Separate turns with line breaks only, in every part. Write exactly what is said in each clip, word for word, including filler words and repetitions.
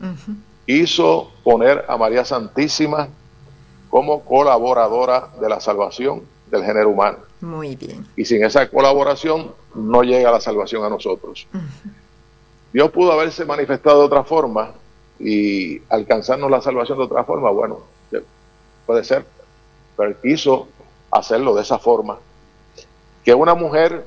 Uh-huh.
quiso poner a María Santísima como colaboradora de la salvación del género humano.
Muy bien.
Y sin esa colaboración no llega la salvación a nosotros.
Uh-huh.
Dios pudo haberse manifestado de otra forma y alcanzarnos la salvación de otra forma. Bueno, puede ser, pero Él quiso hacerlo de esa forma. Que una mujer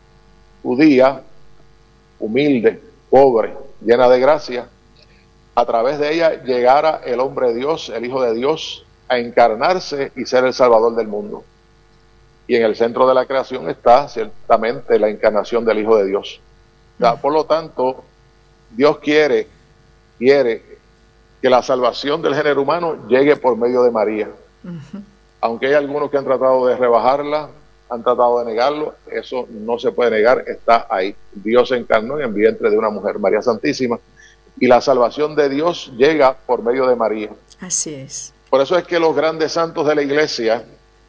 judía, humilde, pobre, llena de gracia, a través de ella llegara el hombre de Dios, el Hijo de Dios, a encarnarse y ser el Salvador del mundo. Y en el centro de la creación está ciertamente la encarnación del Hijo de Dios. O sea, por lo tanto, Dios quiere, quiere que la salvación del género humano llegue por medio de María.
Uh-huh.
Aunque hay algunos que han tratado de rebajarla, han tratado de negarlo, eso no se puede negar, está ahí. Dios se encarnó en el vientre de una mujer, María Santísima, y la salvación de Dios llega por medio de María.
Así es.
Por eso es que los grandes santos de la Iglesia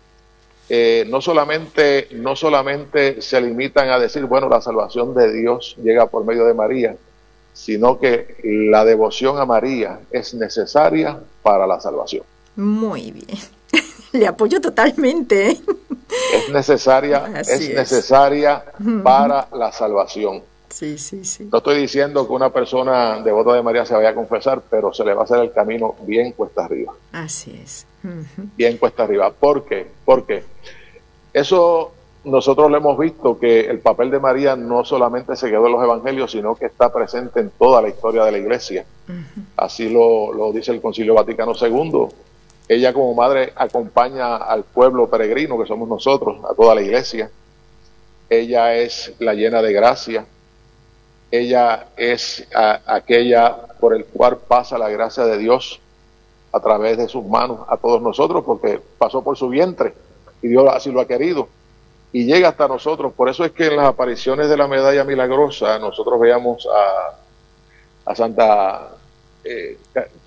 eh, no solamente, no solamente se limitan a decir, bueno, la salvación de Dios llega por medio de María, sino que la devoción a María es necesaria para la salvación.
Muy bien. Le apoyo totalmente.
Es necesaria, es,
es
necesaria para la salvación.
Sí, sí, sí.
No estoy diciendo que una persona devota de María se vaya a confesar, pero se le va a hacer el camino bien cuesta arriba.
Así es. Uh-huh.
Bien cuesta arriba. ¿Por qué? Porque eso nosotros lo hemos visto, que el papel de María no solamente se quedó en los evangelios, sino que está presente en toda la historia de la Iglesia. Uh-huh. Así lo, lo dice el Concilio Vaticano segundo. Ella como madre acompaña al pueblo peregrino que somos nosotros, a toda la Iglesia. Ella es la llena de gracia. Ella es a, aquella por el cual pasa la gracia de Dios a través de sus manos a todos nosotros, porque pasó por su vientre y Dios así lo ha querido y llega hasta nosotros. Por eso es que en las apariciones de la medalla milagrosa nosotros veamos a, a Santa eh,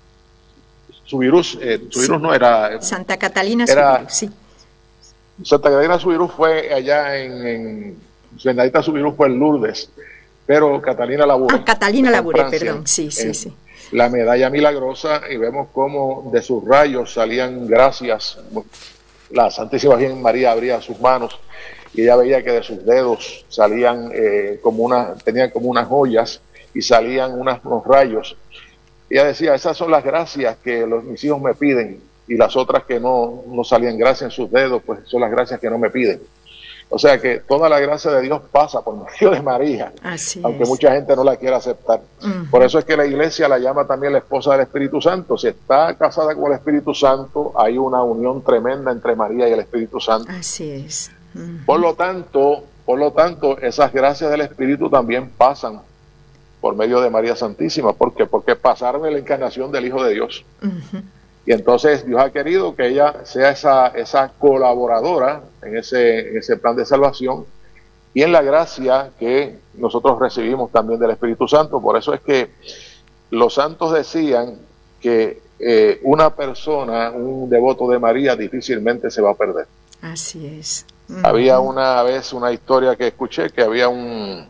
Subirús, eh, Subirús no era...
Santa Catalina
era,
Subirús, sí.
Santa Catalina Subirús fue allá en... en Bernadita Subirús fue en Lourdes, pero Catalina Labouré.
Ah, Catalina Labouré, perdón, sí, sí, sí.
La medalla milagrosa, y vemos cómo de sus rayos salían gracias. La Santísima Virgen María abría sus manos y ella veía que de sus dedos salían eh, como una, tenían como unas joyas y salían unas, unos rayos. Ella decía, esas son las gracias que los, mis hijos me piden, y las otras que no, no salían gracias en sus dedos, pues son las gracias que no me piden. O sea que toda la gracia de Dios pasa por medio de María,
Así
aunque
es.
mucha gente no la quiera aceptar. Uh-huh. Por eso es que la Iglesia la llama también la esposa del Espíritu Santo. Si está casada con el Espíritu Santo, hay una unión tremenda entre María y el Espíritu Santo.
Así es. Uh-huh.
Por lo tanto, por lo tanto, esas gracias del Espíritu también pasan por medio de María Santísima. ¿Por qué? Porque pasaron en la encarnación del Hijo de Dios. Uh-huh. Y entonces Dios ha querido que ella sea esa, esa colaboradora en ese, en ese plan de salvación y en la gracia que nosotros recibimos también del Espíritu Santo. Por eso es que los santos decían que eh, una persona, un devoto de María, difícilmente se va a perder.
Así es.
Uh-huh. Había una vez una historia que escuché, que había un,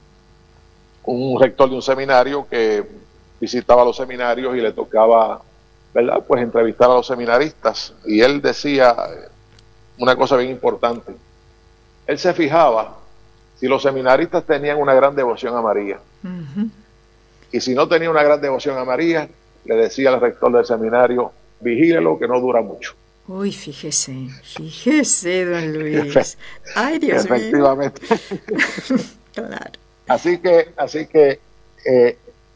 un rector de un seminario que visitaba los seminarios y le tocaba, ¿verdad?, pues entrevistar a los seminaristas, y él decía una cosa bien importante. Él se fijaba si los seminaristas tenían una gran devoción a María. Uh-huh. Y si no tenía una gran devoción a María, le decía al rector del seminario, vigílelo que no dura mucho.
Uy, fíjese, fíjese, don Luis. Ay, Dios mío.
Efectivamente.
Claro.
Así que, así que eh,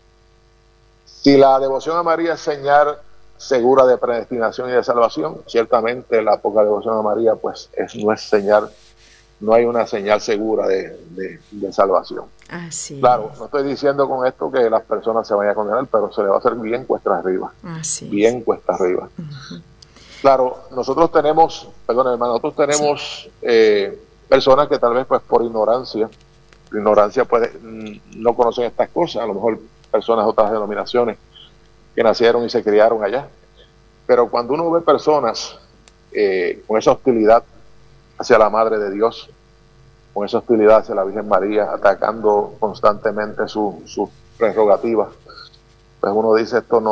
si la devoción a María es señal segura de predestinación y de salvación, ciertamente la poca devoción a María pues es, no es señal, no hay una señal segura de, de, de salvación.
Así
claro,
es.
No estoy diciendo con esto que las personas se vayan a condenar, pero se le va a hacer bien cuesta arriba.
Así
bien
es.
cuesta arriba.
Uh-huh.
Claro, nosotros tenemos, perdón hermano, nosotros tenemos sí. eh, personas que tal vez pues por ignorancia, por ignorancia pues no conocen estas cosas, a lo mejor personas de otras denominaciones que nacieron y se criaron allá. Pero cuando uno ve personas eh, con esa hostilidad hacia la Madre de Dios, con esa hostilidad hacia la Virgen María, atacando constantemente sus su prerrogativas, pues uno dice, esto no